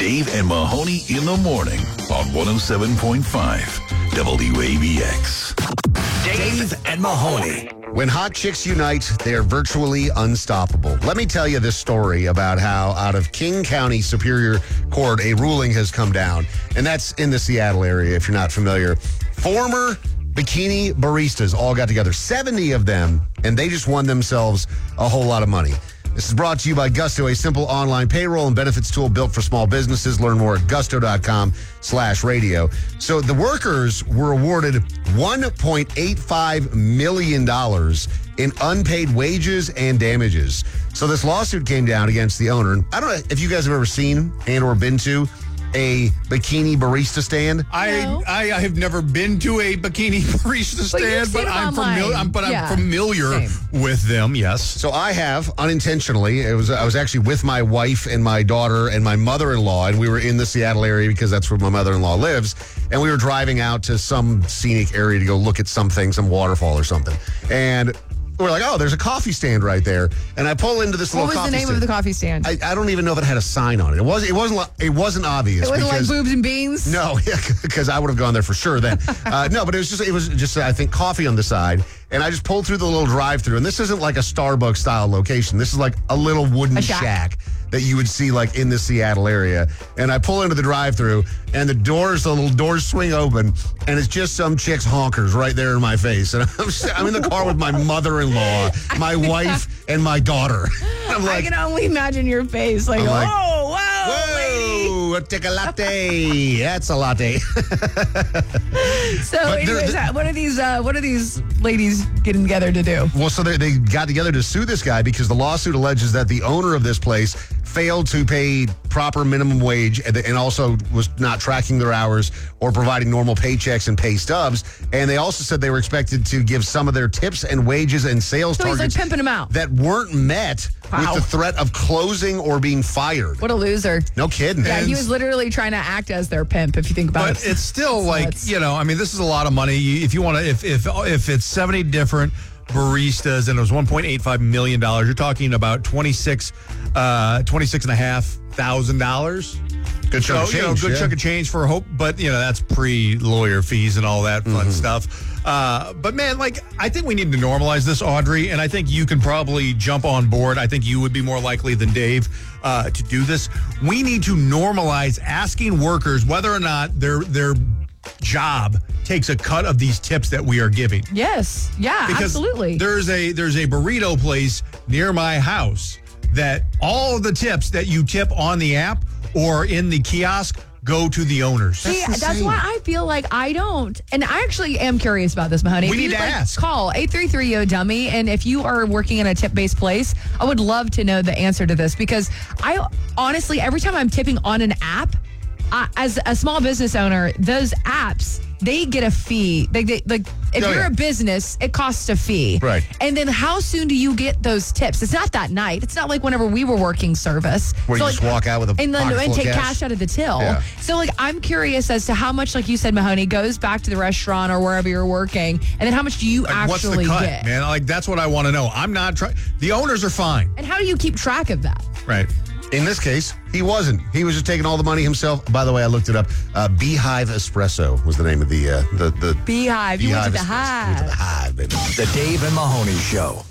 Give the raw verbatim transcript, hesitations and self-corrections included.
Dave and Mahoney in the morning on one oh seven point five W A B X. Dave and Mahoney. When hot chicks unite, they are virtually unstoppable. Let me tell you this story about how out of King County Superior Court, a ruling has come down, and that's in the Seattle area, if you're not familiar. Former bikini baristas all got together, seventy of them, and they just won themselves a whole lot of money. This is brought to you by Gusto, a simple online payroll and benefits tool built for small businesses. Learn more at gusto.com slash radio. So the workers were awarded one point eight five million dollars in unpaid wages and damages. So this lawsuit came down against the owner. And I don't know if you guys have ever seen and or been to a bikini barista stand. I, No. I I have never been to a bikini barista But you've stand, seen but them I'm online. familiar. I'm, but Yeah, I'm familiar same. with them. Yes. So I have unintentionally. It was I was actually with my wife and my daughter and my mother-in-law, and we were in the Seattle area because that's where my mother-in-law lives. And we were driving out to some scenic area to go look at something, some waterfall or something. And we're like, oh, there's a coffee stand right there. And I pull into this What little was coffee the name stand. of the coffee stand? I, I don't even know if it had a sign on it. It was. It wasn't. li- It wasn't obvious. it wasn't like because- boobs and beans? No, because I would have gone there for sure then. Uh, no, but it was just it was just I think coffee on the side, and I just pulled through the little drive-through. And this isn't like a Starbucks style location. This is like a little wooden A shack. shack that you would see like in the Seattle area. And I pull into the drive-through, and the doors, the little doors swing open, and it's just some chick's honkers right there in my face. And I'm, I'm in the car with my mother-in-law, my wife, and my daughter. And I'm I like, can only imagine your face. Like, I'm like, oh, wow, lady. whoa, take a latte. That's a latte. So, But there- anyways, there- what are these? Uh, what are these ladies getting together to do? Well, so they, they got together to sue this guy because the lawsuit alleges that the owner of this place failed to pay proper minimum wage and, and also was not tracking their hours or providing normal paychecks and pay stubs. And they also said they were expected to give some of their tips and wages and sales So he's like targets pimping them out. that weren't met Wow. with the threat of closing or being fired. What a loser! No kidding. Yeah, And- he was literally trying to act as their pimp. If you think about But it, it's still like, nuts. you know, I mean, this is a lot of money. You- If you want to, if if if it's seventy different baristas and it was one point eight five million dollars, you're talking about twenty-six, uh, twenty-six and a half thousand dollars. Good chunk of So, you know, change, good yeah. chunk of change for hope, but you know that's pre-lawyer fees and all that fun Mm-hmm. stuff. Uh, but man, like I think we need to normalize this, Audrey, and I think you can probably jump on board. I think you would be more likely than Dave uh, to do this. We need to normalize asking workers whether or not their their job takes a cut of these tips that we are giving. yes, yeah, Because absolutely. There's a there's a burrito place near my house that all of the tips that you tip on the app or in the kiosk go to the owners. See, That's that's insane. why I feel like I don't. And I actually am curious about this, Mahoney. We If need you'd to like, ask. Call eight three three yo dummy. And if you are working in a tip-based place, I would love to know the answer to this because I honestly, every time I'm tipping on an app, I, as a small business owner, those apps, they get a fee. They, they, like if Oh, you're yeah. a business, it costs a fee. Right. And then how soon do you get those tips? It's not that night. It's not like whenever we were working service. Where you So, just like, walk out with a and then pocket and full of take cash. cash out of the till. Yeah. So like I'm curious as to how much, like you said, Mahoney, goes back to the restaurant or wherever you're working, and then how much do you Like, what's the actually cut, get? man? Like that's what I want to know. I'm not trying. The owners are fine, And how do you keep track of that? right? In this case, he wasn't. He was just taking all the money himself. By the way, I looked it up. Uh, Beehive Espresso was the name of the uh, the the Beehive. You went to the Espresso. hive. Went to the hive, baby. The Dave and Mahoney Show.